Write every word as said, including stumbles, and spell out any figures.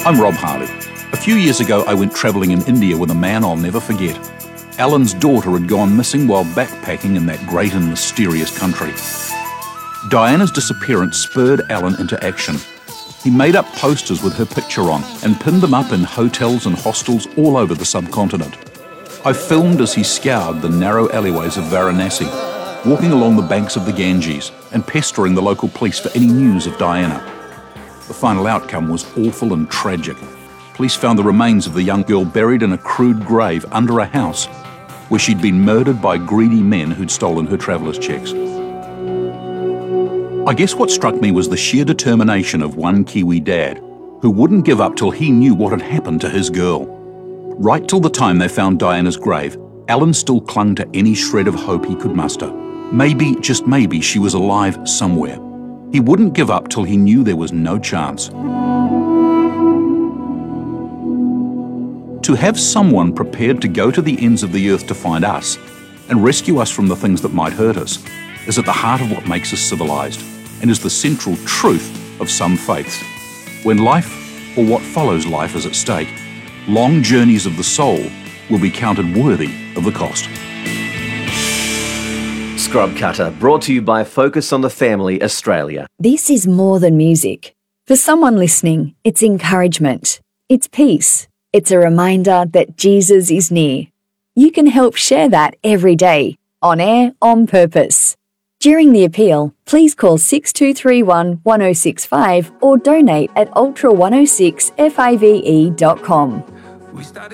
I'm Rob Harley. A few years ago, I went travelling in India with a man I'll never forget. Alan's daughter had gone missing while backpacking in that great and mysterious country. Diana's disappearance spurred Alan into action. He made up posters with her picture on and pinned them up in hotels and hostels all over the subcontinent. I filmed as he scoured the narrow alleyways of Varanasi, walking along the banks of the Ganges and pestering the local police for any news of Diana. The final outcome was awful and tragic. Police found the remains of the young girl buried in a crude grave under a house where she'd been murdered by greedy men who'd stolen her traveller's checks. I guess what struck me was the sheer determination of one Kiwi dad who wouldn't give up till he knew what had happened to his girl. Right till the time they found Diana's grave, Alan still clung to any shred of hope he could muster. Maybe, just maybe, she was alive somewhere. He wouldn't give up till he knew there was no chance. To have someone prepared to go to the ends of the earth to find us and rescue us from the things that might hurt us is at the heart of what makes us civilized and is the central truth of some faiths. When life, or what follows life, is at stake, long journeys of the soul will be counted worthy of the cost. Scrub Cutter, brought to you by Focus on the Family Australia. This is more than music. For someone listening, it's encouragement. It's peace. It's a reminder that Jesus is near. You can help share that every day, on air, on purpose. During the appeal, please call six two three one, one oh six five or donate at ultra one oh six five dot com.